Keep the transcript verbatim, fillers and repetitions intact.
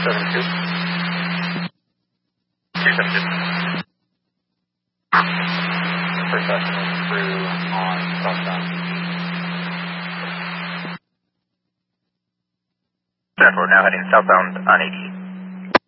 seven two. two seven two. First estimate through on southbound. Stanford now heading southbound on eighty.